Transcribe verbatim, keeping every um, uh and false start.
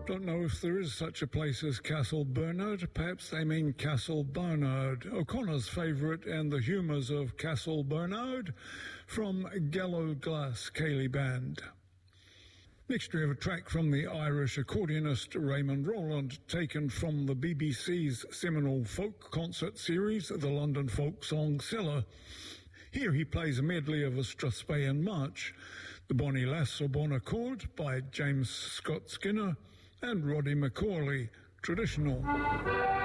Don't know if there is such a place as Castle Bernard. Perhaps they mean Castle Barnard. O'Connor's favourite and the humours of Castle Bernard from Gallow Glass Ceilidh Band. Next we have a track from the Irish accordionist Raymond Rowland, taken from the B B C's seminal folk concert series, the London Folk Song Cellar. Here he plays a medley of a Strathspeyan march, the Bonnie Lass o' Bon Accord by James Scott Skinner and Roddy McCauley, traditional.